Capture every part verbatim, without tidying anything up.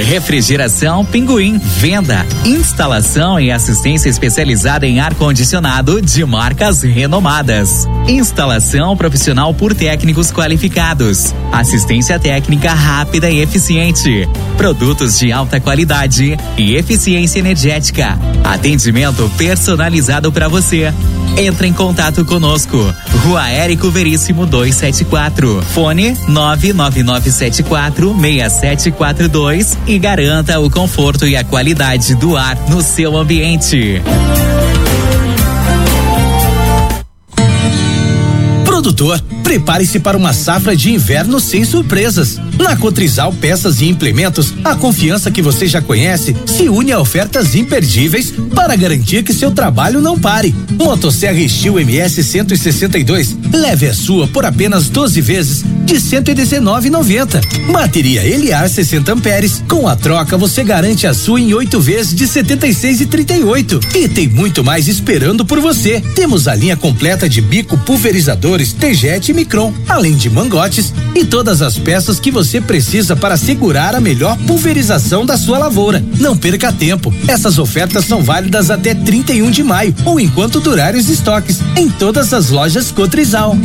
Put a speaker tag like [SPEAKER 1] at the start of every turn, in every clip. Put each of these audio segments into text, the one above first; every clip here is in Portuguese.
[SPEAKER 1] Refrigeração Pinguim. Venda, instalação e assistência especializada em ar-condicionado de marcas renomadas. Instalação profissional por técnicos qualificados. Assistência técnica rápida e eficiente. Produtos de alta qualidade e eficiência energética. Atendimento personalizado para você. Entre em contato conosco. Rua Érico Veríssimo duzentos e setenta e quatro. Fone nove nove nove sete quatro seis sete quatro dois e garanta o conforto e a qualidade do ar no seu ambiente.
[SPEAKER 2] Produtor, prepare-se para uma safra de inverno sem surpresas. Na Cotrizal Peças e Implementos, a confiança que você já conhece se une a ofertas imperdíveis para garantir que seu trabalho não pare. Motosserra Steel M S cento e sessenta e dois, leve a sua por apenas doze vezes de cento e dezenove reais e noventa centavos. Bateria Eliar sessenta amperes, com a troca você garante a sua em oito vezes de setenta e seis reais e trinta e oito centavos. E tem muito mais esperando por você. Temos a linha completa de bico pulverizadores T-Jet e Micron, além de mangotes e todas as peças que você precisa para segurar a melhor pulverização da sua lavoura. Não perca tempo. Essas ofertas são válidas até trinta e um de maio ou enquanto durarem os estoques em todas as lojas Cotrizal.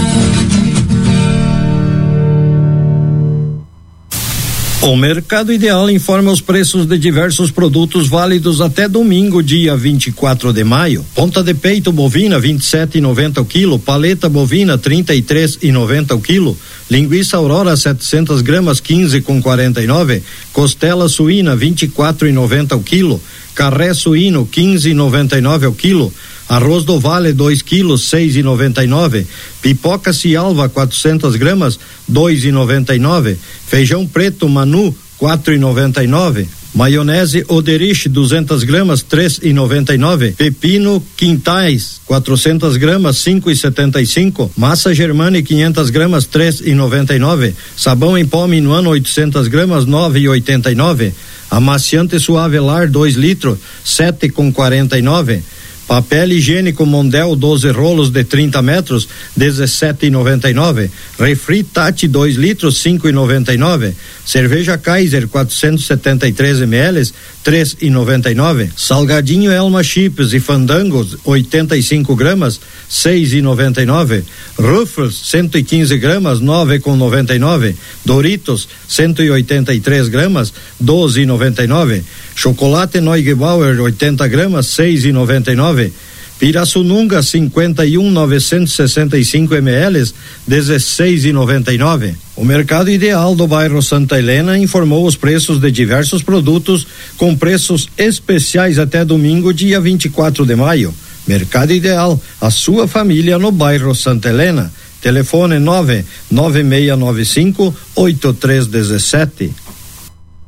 [SPEAKER 3] O Mercado Ideal informa os preços de diversos produtos válidos até domingo, dia vinte e quatro de maio. Ponta de peito bovina vinte e sete reais e noventa o quilo, paleta bovina trinta e três reais e noventa o quilo, linguiça Aurora setecentas gramas quinze com quarenta e nove, costela suína vinte e quatro reais e noventa o quilo, carré suíno quinze reais e noventa e nove o quilo, arroz do Vale dois quilos seis reais e noventa e nove, pipoca Cialva quatrocentas gramas dois reais e noventa e nove, feijão preto Manu quatro reais e noventa e nove, maionese Oderich duzentas gramas três reais e noventa e nove, pepino Quintais quatrocentas gramas cinco reais e setenta e cinco, massa Germani quinhentas gramas três reais e noventa e nove, sabão em pó Minuano oitocentas gramas nove reais e oitenta e nove, amaciante Suavelar dois litros sete reais com quarenta e nove, papel higiênico Mondel doze rolos de trinta metros dezessete reais e noventa e nove, refri Tati dois litros cinco reais e noventa e nove, cerveja Kaiser quatrocentos e setenta e três mililitros três reais e noventa e nove, salgadinho Elma Chips e Fandangos oitenta e cinco gramas seis reais e noventa e nove, Ruffles cento e quinze gramas nove reais com noventa e nove, Doritos cento e oitenta e três gramas doze reais e noventa e nove, chocolate Neugebauer oitenta gramas seis reais e noventa e nove, Pirassununga cinquenta e um mil novecentos e sessenta e cinco mililitros dezesseis reais e noventa e nove. O Mercado Ideal do bairro Santa Helena informou os preços de diversos produtos com preços especiais até domingo, dia vinte e quatro de maio. Mercado Ideal, a sua família no bairro Santa Helena. Telefone nove nove seis nove cinco oito três um sete.